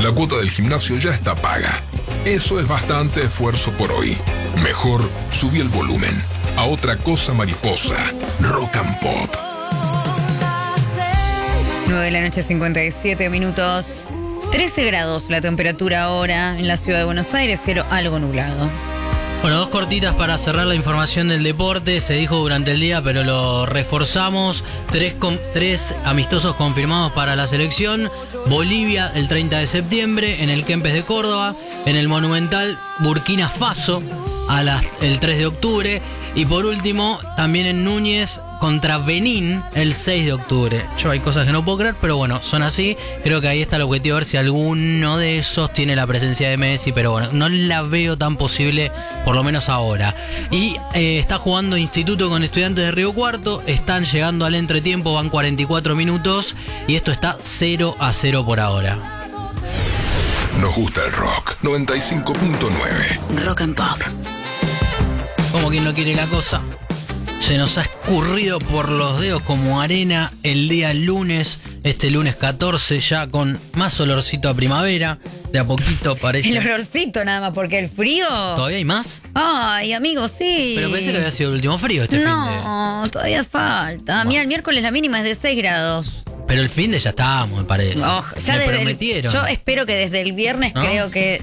La cuota del gimnasio ya está paga. Eso es bastante esfuerzo por hoy. Mejor subí el volumen a Otra Cosa Mariposa, Rock and Pop. 9:57 a.m. 13 grados la temperatura ahora en la ciudad de Buenos Aires, cielo algo nublado. Bueno, dos cortitas para cerrar la información del deporte. Se dijo durante el día, pero lo reforzamos. Tres amistosos confirmados para la selección. Bolivia el 30 de septiembre en el Kempes de Córdoba. En el Monumental Burkina Faso el 3 de octubre. Y por último, también en Núñez contra Benín el 6 de octubre. Yo hay cosas que no puedo creer, pero bueno, son así. Creo que ahí está el objetivo, a ver si alguno de esos tiene la presencia de Messi, pero bueno, no la veo tan posible, por lo menos ahora. Y está jugando Instituto con Estudiantes de Río Cuarto, están llegando al entretiempo, van 44 minutos y esto está 0-0 por ahora. Nos gusta el rock. 95.9. Rock and Pop. Como quien no quiere la cosa, se nos ha escurrido por los dedos como arena el día lunes, este lunes 14, ya con más olorcito a primavera. De a poquito parece. El olorcito nada más, porque el frío... ¿Todavía hay más? Ay, amigo, sí. Pero pensé que había sido el último frío este fin de... No, todavía falta. Bueno. Mira, el miércoles la mínima es de 6 grados. Pero el fin de ya estábamos, me parece. Ya me prometieron. yo espero que desde el viernes, ¿no? Creo que...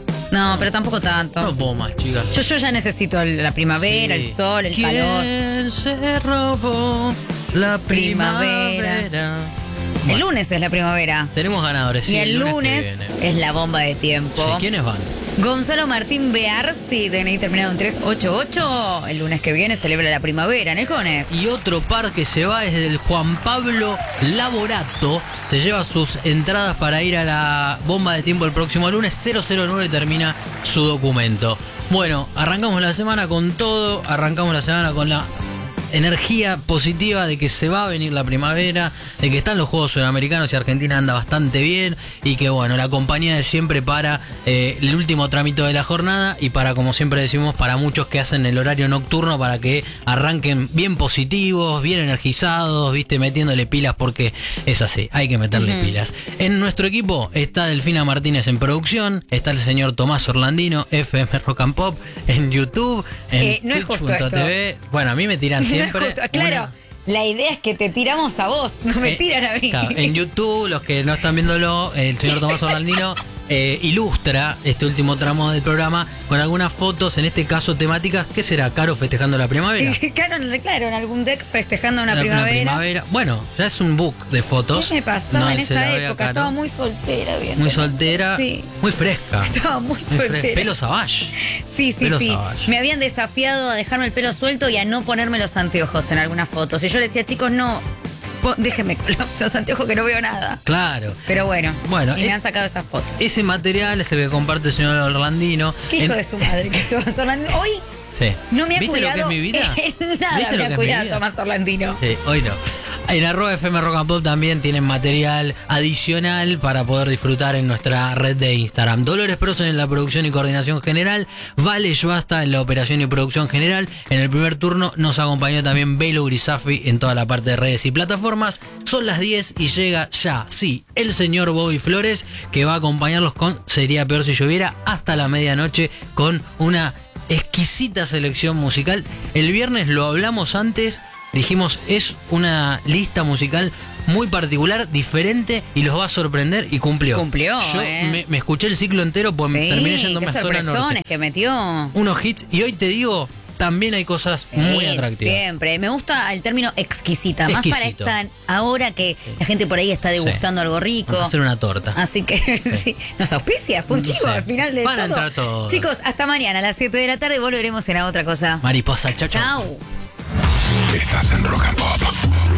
No, pero tampoco tanto. No puedo más, chicas. Yo ya necesito la primavera, Sí. el sol, el calor. ¿Quién se robó la primavera? El Bueno, lunes es la primavera. tenemos ganadores. Sí, Y el que lunes viene. es la bomba de tiempo. Sí, ¿quiénes van? Gonzalo Martín Bearsi, DNI terminado en 388. El lunes que viene celebra la primavera en el Conex. Y otro par que se va es del Juan Pablo Laborato. Se lleva sus entradas para ir a la bomba de tiempo el próximo lunes. 009 termina su documento. Bueno, arrancamos la semana con todo. Arrancamos la semana con la energía positiva de que se va a venir la primavera, de que están los Juegos Sudamericanos y Argentina anda bastante bien y que bueno, la compañía de siempre para el último trámite de la jornada y para, como siempre decimos, para muchos que hacen el horario nocturno para que arranquen bien positivos, bien energizados, viste, metiéndole pilas porque es así, hay que meterle pilas. En nuestro equipo está Delfina Martínez en producción, está el señor Tomás Orlandino, FM Rock and Pop, en YouTube, en no es justo esto. Twitch.tv. Bueno, a mí me tiran siempre. No es justo. Claro, la idea es que te tiramos a vos, no me tiran a mí. Claro, en YouTube, los que no están viéndolo, el señor Tomás Orlandino ilustra este último tramo del programa con algunas fotos, en este caso temáticas. ¿Qué será? ¿Caro festejando la primavera? Claro, en algún deck festejando una primavera. Bueno, ya es un book de fotos. ¿Qué me pasaba No en se la esa ve a época? Caro. Estaba muy soltera, bien. Muy soltera, Sí. muy fresca. Estaba muy soltera. Pelo savage. Sí. Pelo savage. Me habían desafiado a dejarme el pelo suelto y a no ponerme los anteojos en algunas fotos. Y yo le decía, chicos, no, déjenme con los anteojos que no veo nada. Claro. Pero bueno, Bueno, y me han sacado esas fotos. Ese material es el que comparte el señor Orlandino. ¿Qué hijo de su madre que Tomás Orlandino? Hoy Sí. no me ha ¿Viste cuidado. lo que es mi vida? Nada ¿Viste lo me que ha es cuidado mi vida? Tomás Orlandino. Sí, hoy no. En @FM Rock and Pop también tienen material adicional para poder disfrutar en nuestra red de Instagram. Dolores Prosen en la producción y coordinación general, Vale Joasta en la operación y producción general. En el primer turno nos acompañó también Belo Grisafi en toda la parte de redes y plataformas. Son las 10 y llega ya, sí, el señor Bobby Flores, que va a acompañarlos con Sería Peor Si Lloviera hasta la medianoche con una exquisita selección musical. El viernes lo hablamos antes. Dijimos, es una lista musical muy particular, diferente y los va a sorprender y cumplió. Yo me escuché el ciclo entero, pues Sí, terminé yéndome a zona norte. que metió. Unos hits y hoy te digo, también hay cosas muy atractivas. Siempre. Me gusta el término exquisita. Más para esta ahora que la gente por ahí está degustando algo rico. Vamos a hacer una torta. Así que sí. Nos auspicia, fue un No chivo sé. al final de Van todo. a entrar todos. Chicos, hasta mañana a las 7 de la tarde volveremos en otra cosa. Mariposa, chao, chao. Chao. Estás en Rock and Pop.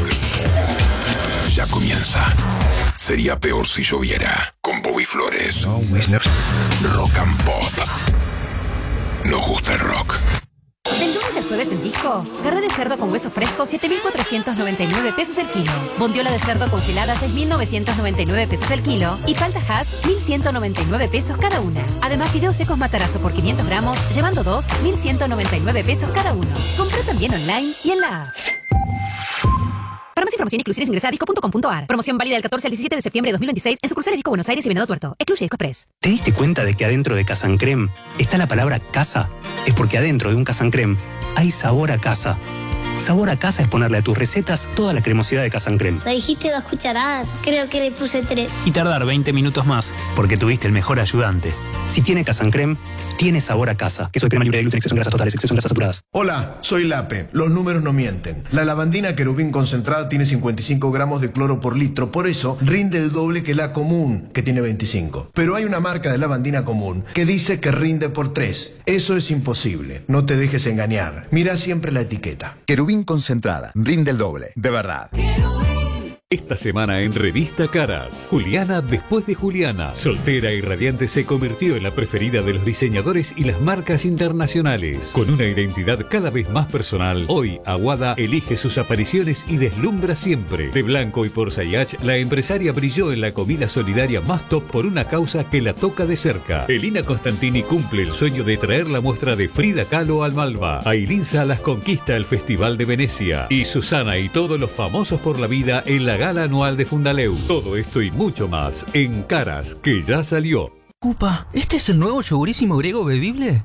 Ya comienza. Sería peor si lloviera. Con Bobby Flores. Rock and Pop. Nos gusta el rock. Del lunes al jueves en Disco, carne de cerdo con hueso fresco, 7.499 pesos el kilo. Bondiola de cerdo congelada, 6.999 pesos el kilo. Y palta Hass, 1.199 pesos cada una. Además, fideos secos Matarazo por 500 gramos, llevando 2, 1.199 pesos cada uno. Compra también online y en la app. Para más información, información y exclusiones ingresa a disco.com.ar. Promoción válida del 14 al 17 de septiembre de 2026 en sucursales Disco Buenos Aires y Venado Tuerto. Excluye Disco Express. ¿Te diste cuenta de que adentro de Casa Creme está la palabra casa? Es porque adentro de un Casa Creme hay sabor a casa. Sabor a casa es ponerle a tus recetas toda la cremosidad de Casa Creme. Me dijiste 2 cucharadas, creo que le puse 3. Y tardar 20 minutos más, porque tuviste el mejor ayudante. Si tiene Casa Creme, tiene sabor a casa. Queso de crema libre de gluten, exceso en grasas totales, exceso en grasas saturadas. Hola, soy Lape. Los números no mienten. La lavandina Querubín concentrada tiene 55 gramos de cloro por litro, por eso rinde el doble que la común, que tiene 25. Pero hay una marca de lavandina común que dice que rinde por 3. Eso es imposible. No te dejes engañar. Mira siempre la etiqueta. Querubín concentrada, rinde el doble, de verdad. Esta semana en Revista Caras, Juliana después de Juliana, soltera y radiante, se convirtió en la preferida de los diseñadores y las marcas internacionales. Con una identidad cada vez más personal, hoy Aguada elige sus apariciones y deslumbra siempre. De blanco y por Sayach, la empresaria brilló en la comida solidaria más top por una causa que la toca de cerca. Elina Constantini cumple el sueño de traer la muestra de Frida Kahlo al Malva. Ailín Salas conquista el Festival de Venecia. Y Susana y todos los famosos por la vida en la gala anual de Fundaleu. Todo esto y mucho más en Caras, que ya salió. Upa, ¿este es el nuevo yogurísimo griego bebible?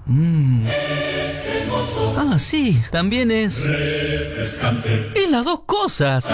Ah, sí, también es refrescante. Y las dos cosas.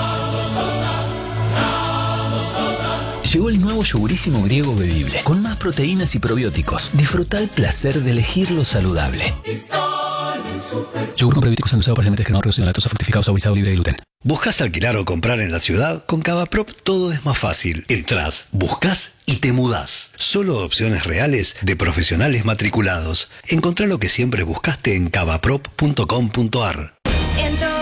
Llegó el nuevo yogurísimo griego bebible, con más proteínas y probióticos. Disfruta el placer de elegir lo saludable. Yogur con probióticos endulzado parcialmente descremado, reducido en lactosa, fructificado, saborizado, libre de gluten. ¿Buscas alquilar o comprar en la ciudad? Con Cavaprop todo es más fácil. Entrás, buscas y te mudás. Solo opciones reales de profesionales matriculados. Encontrá lo que siempre buscaste en cavaprop.com.ar.